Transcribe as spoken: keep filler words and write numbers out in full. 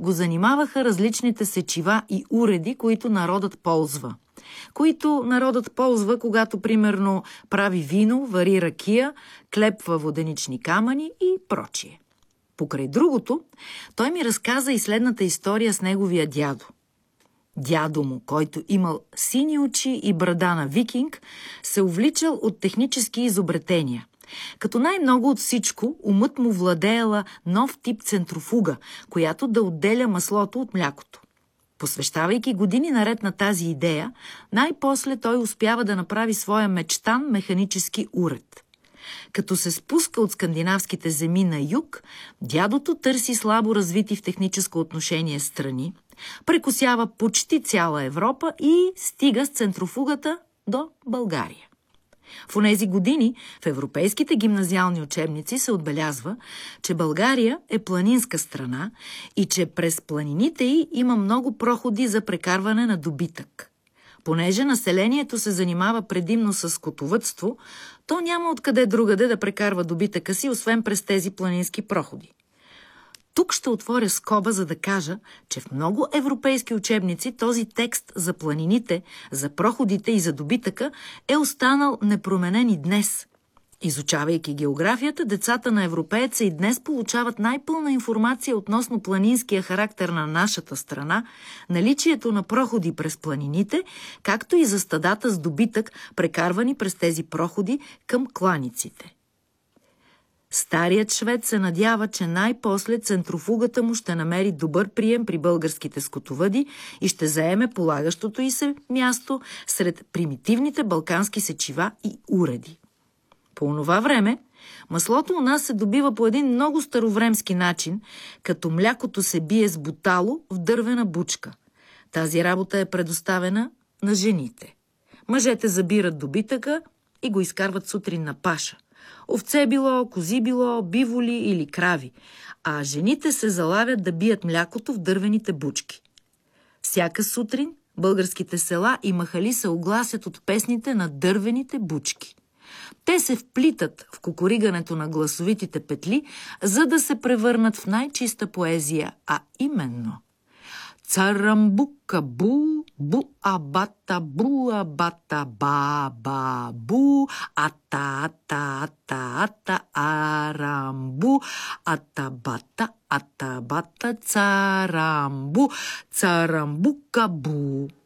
го занимаваха различните сечива и уреди, които народът ползва. Които народът ползва, когато, примерно, прави вино, вари ракия, клепва воденични камъни и прочие. Покрай другото, той ми разказа и следната история с неговия дядо. Дядо му, който имал сини очи и брада на викинг, се увличал от технически изобретения. Като най-много от всичко, умът му владеела нов тип центрофуга, която да отделя маслото от млякото. Посвещавайки години наред на тази идея, най-после той успява да направи своя мечтан механически уред. Като се спуска от скандинавските земи на юг, дядото търси слабо развити в техническо отношение страни, прекосява почти цяла Европа и стига с центрофугата до България. В онези години в европейските гимназиални учебници се отбелязва, че България е планинска страна и че през планините й има много проходи за прекарване на добитък. Понеже населението се занимава предимно с скотовъдство, то няма откъде другаде да прекарва добитъка си, освен през тези планински проходи. Тук ще отворя скоба, за да кажа, че в много европейски учебници този текст за планините, за проходите и за добитъка е останал непроменен и днес. Изучавайки географията, децата на европееца и днес получават най-пълна информация относно планинския характер на нашата страна, наличието на проходи през планините, както и за стадата с добитък, прекарвани през тези проходи към кланиците. Старият швед се надява, че най-после центрофугата му ще намери добър прием при българските скотовъди и ще заеме полагащото й се място сред примитивните балкански сечива и уреди. По онова време маслото у нас се добива по един много старовремски начин, като млякото се бие с бутало в дървена бучка. Тази работа е предоставена на жените. Мъжете забират добитъка и го изкарват сутрин на паша. Овце било, кози било, биволи или крави, а жените се залавят да бият млякото в дървените бучки. Всяка сутрин българските села и махали се огласят от песните на дървените бучки. Те се вплитат в кукуригането на гласовитите петли, за да се превърнат в най-чиста поезия, а именно: Царамбука бу, бу абата бу абата ба ба бу, ата ата ата ата арамбу, ата бата ата бата царамбу, царамбука бу.